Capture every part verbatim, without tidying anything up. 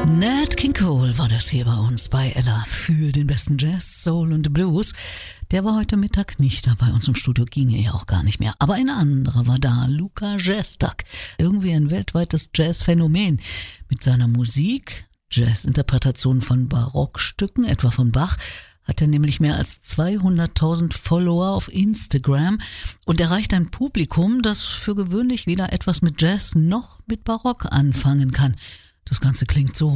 Nat King Cole war das hier bei uns bei Ella für den besten Jazz, Soul und Blues. Der war heute Mittag nicht da bei uns im Studio, ging ja auch gar nicht mehr. Aber ein anderer war da, Luka Šestak. Irgendwie ein weltweites Jazzphänomen mit seiner Musik, Jazzinterpretationen von Barockstücken, etwa von Bach, hat er nämlich mehr als zweihunderttausend Follower auf Instagram und erreicht ein Publikum, das für gewöhnlich weder etwas mit Jazz noch mit Barock anfangen kann. Das Ganze klingt so.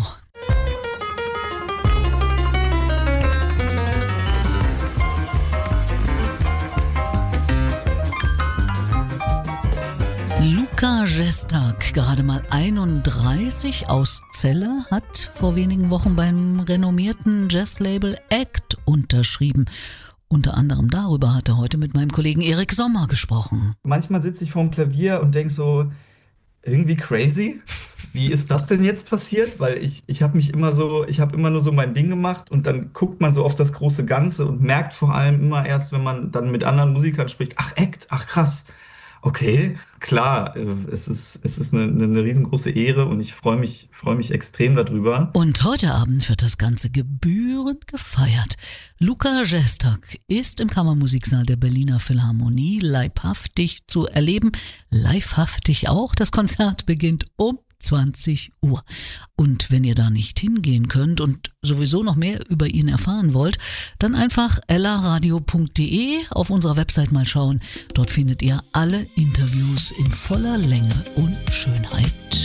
Luka Šestak, gerade mal einunddreißig, aus Celle, hat vor wenigen Wochen beim renommierten Jazzlabel Act unterschrieben. Unter anderem darüber hat er heute mit meinem Kollegen Erik Sommer gesprochen. Manchmal sitze ich vorm Klavier und denke so, irgendwie crazy. Wie ist das denn jetzt passiert? Weil ich, ich habe mich immer so, ich habe immer nur so mein Ding gemacht und dann guckt man so auf das große Ganze und merkt vor allem immer erst, wenn man dann mit anderen Musikern spricht, ach Act, ach krass. Okay, klar, es ist, es ist eine, eine riesengroße Ehre und ich freue mich, freue mich extrem darüber. Und heute Abend wird das Ganze gebührend gefeiert. Luka Šestak ist im Kammermusiksaal der Berliner Philharmonie leibhaftig zu erleben. Leibhaftig auch. Das Konzert beginnt um zwanzig Uhr. Und wenn ihr da nicht hingehen könnt und sowieso noch mehr über ihn erfahren wollt, dann einfach ellaradio punkt de auf unserer Website mal schauen. Dort findet ihr alle Interviews in voller Länge und Schönheit.